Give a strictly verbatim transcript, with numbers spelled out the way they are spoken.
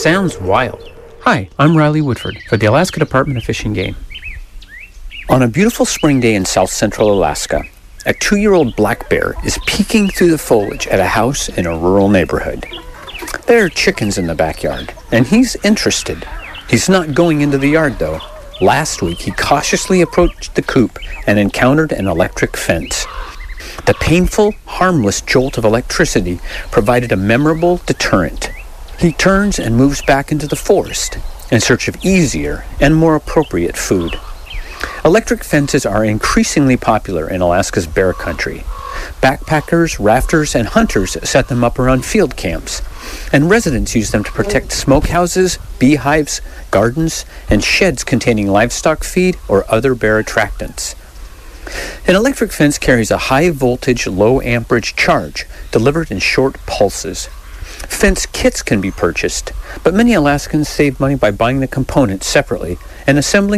sounds wild. Hi, I'm Riley Woodford for the Alaska Department of Fish and Game. On a beautiful spring day in south central Alaska, a two-year-old black bear is peeking through the foliage at a house in a rural neighborhood. There are chickens in the backyard, and he's interested. He's not going into the yard, though. Last week, he cautiously approached the coop and encountered an electric fence. The painful, harmless jolt of electricity provided a memorable deterrent. He turns and moves back into the forest in search of easier and more appropriate food. Electric fences are increasingly popular in Alaska's bear country. Backpackers, rafters, and hunters set them up around field camps, and residents use them to protect smokehouses, beehives, gardens, and sheds containing livestock feed or other bear attractants. An electric fence carries a high-voltage, low-amperage charge delivered in short pulses. Fence kits can be purchased, but many Alaskans save money by buying the components separately and assembling